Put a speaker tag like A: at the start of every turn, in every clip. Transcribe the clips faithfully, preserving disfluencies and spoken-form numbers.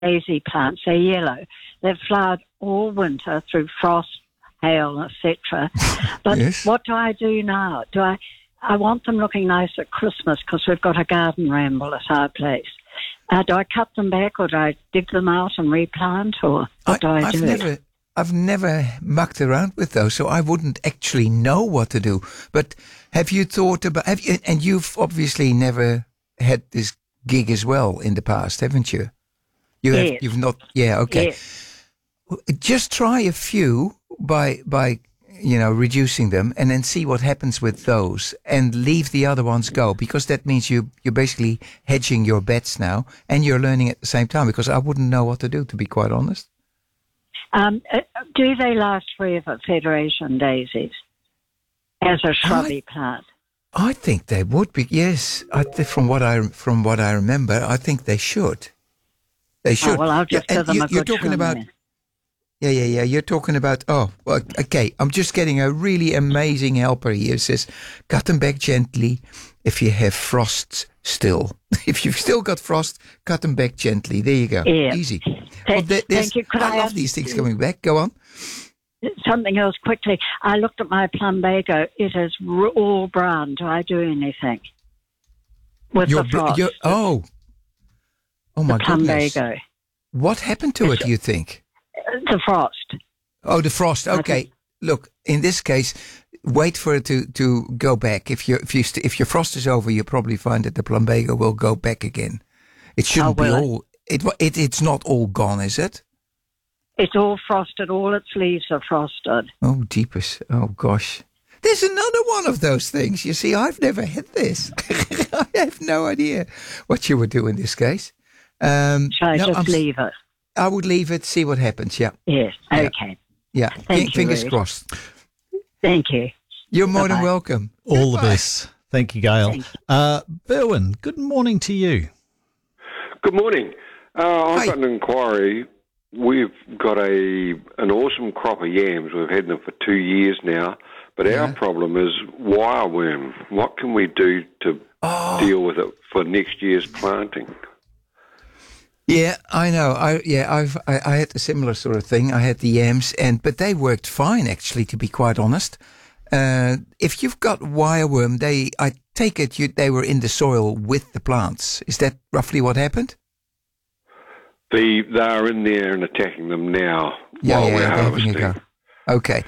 A: daisy plants. They're yellow. They've flowered all winter through frost, hail, et cetera. But
B: Yes.
A: what do I do now? Do I? I want them looking nice at Christmas because we've got a garden ramble at our place. Uh, do I cut them back, or do I dig them out and replant, or what do I
B: I've
A: do?
B: never, I've never mucked around with those, so I wouldn't actually know what to do. But have you thought about? Have you? And you've obviously never had this gig as well in the past, haven't you? You have.
A: Yes.
B: You've not. Yeah. Okay.
A: Yes.
B: Just try a few by by you know reducing them, and then see what happens with those, and leave the other ones go, because that means you you're basically hedging your bets now, and you're learning at the same time. Because I wouldn't know what to do, to be quite honest.
A: Um, uh, do they last forever, Federation daisies, as a shrubby
B: I-
A: plant?
B: I think they would be. Yes, I, th- from what I from what I remember, I think they should. They should.
A: Oh, well, I'll just
B: Yeah,
A: give
B: and
A: them
B: you,
A: a
B: you're
A: good
B: talking
A: trim
B: about.
A: then.
B: Yeah, yeah, yeah. You're talking about. Oh, well, okay. I'm just getting a really amazing helper here. It says, cut them back gently if you have frost still. If you've still got frost, cut them back gently. There you go.
A: Yeah.
B: Easy.
A: Thank,
B: there- there's-
A: thank you. Could
B: I
A: I
B: love
A: ask
B: these things
A: you
B: coming back. Go on.
A: something else quickly? I looked at my plumbago. It is r- all brown. Do I do anything with
B: Your
A: the
B: bl-
A: frost?
B: your- oh. Oh my
A: the
B: goodness.
A: plumbago.
B: What happened to it, do you think?
A: The frost.
B: Oh, the frost. Okay. Look, in this case, wait for it to, to go back. If you if you st- if your frost is over, you probably find that the plumbago will go back again. It shouldn't
A: Oh,
B: be
A: will it?
B: all. It, wa- it it's not all gone, is it?
A: It's all frosted. All its leaves are frosted.
B: Oh, jeepers. Oh gosh. There's another one of those things. You see, I've never had this. I have no idea what you would do in this case. Um,
A: Shall I
B: no,
A: just
B: I'm s-
A: leave it?
B: I would leave it. See what happens. Yeah.
A: Yes.
B: Yeah.
A: Okay.
B: Yeah.
A: Thank you,
B: Fingers
A: Ruth.
B: crossed.
A: Thank you.
B: You're more than
A: Bye-bye.
B: welcome.
C: All the
B: Goodbye.
C: best. Thank you, Gail.
A: Thank
C: Uh, Berwin, good morning to you.
D: Good morning. Uh, I've
B: Hi.
D: got an inquiry. We've got a an awesome crop of yams. We've had them for two years now, but
B: Yeah.
D: our problem is wireworm. What can we do to
B: Oh.
D: deal with it for next year's planting?
B: Yeah, I know. I yeah, I've I, I had a similar sort of thing. I had the yams, and but they worked fine actually. To be quite honest, uh, if you've got wireworm, they I take it you they were in the soil with the plants. Is that roughly what happened?
D: The, they're in there and attacking them now
B: Yeah,
D: while
B: yeah,
D: we're
B: they're having a
D: harvesting.
B: go. Okay.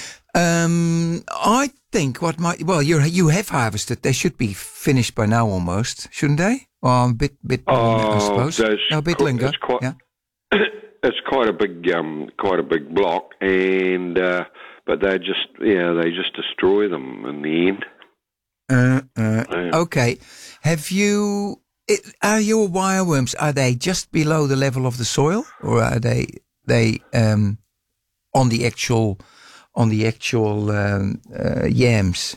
B: Um, I think what might well you you have harvested. They should be finished by now almost, shouldn't they? Or a bit bit longer, I
D: Oh,
B: suppose.
D: there's
B: No, a bit
D: qu-
B: longer.
D: it's quite-
B: Yeah.
D: It's quite a big, um, quite a big block, and uh, but they just, yeah, they just destroy them in the end.
B: Uh, uh,
D: Yeah.
B: okay. Have you? It, are your wireworms? Are they just below the level of the soil, or are they they um, on the actual on the actual um, uh, yams?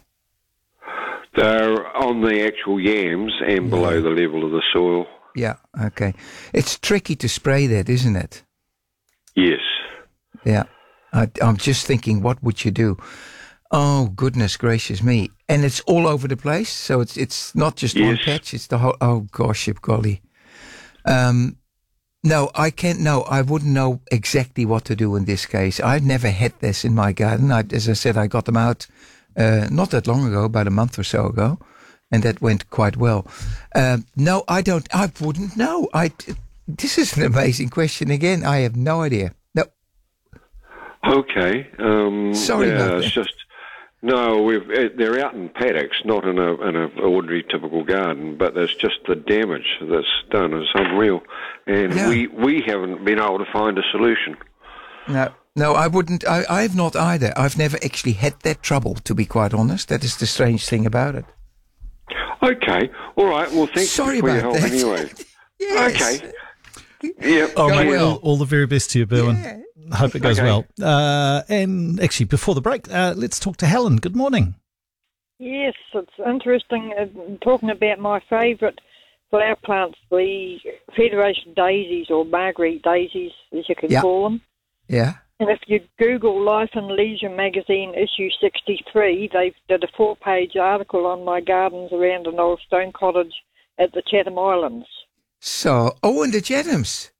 D: They're on the actual yams and below the level of the soil.
B: Yeah. Okay. It's tricky to spray that, isn't it?
D: Yes.
B: Yeah. I, I'm just thinking, what would you do? Oh goodness gracious me! And it's all over the place. So it's it's not just one
D: Yes.
B: patch. It's the whole. Oh gosh, golly. Um, no, I can't. No, I wouldn't know exactly what to do in this case. I've never had this in my garden. I, as I said, I got them out uh, not that long ago, about a month or so ago, and that went quite well. Uh, no, I don't. I wouldn't know. I. This is an amazing question again. I have no idea. No.
D: Okay. Um,
B: Sorry
D: yeah,
B: about
D: it's
B: that.
D: just no. We've uh, they're out in paddocks, not in a in an ordinary typical garden. But there's just the damage that's done is unreal, and
B: Yeah.
D: we we haven't been able to find a solution.
B: No, no, I wouldn't. I, I've not either. I've never actually had that trouble, to be quite honest. That is the strange thing about it.
D: Okay. All right. Well, thanks
B: Sorry
D: for your
B: about
D: help
B: that.
D: anyway.
B: Yes.
D: Okay. Yeah.
C: Oh,
B: Go
C: mate,
B: well.
C: all, all the very best to you, Berwin.
B: Yeah.
C: Hope it goes
D: Okay.
C: well. Uh, and actually, before the break, uh, let's talk to Helen. Good morning.
E: Yes, it's interesting uh, talking about my favourite flower plants, the Federation daisies or Marguerite daisies, as you can
B: Yeah.
E: call them.
B: Yeah.
E: And if you Google Life and Leisure magazine issue sixty-three, they did a four-page article on my gardens around an old stone cottage at the Chatham Islands.
B: So, oh, and the Chathams.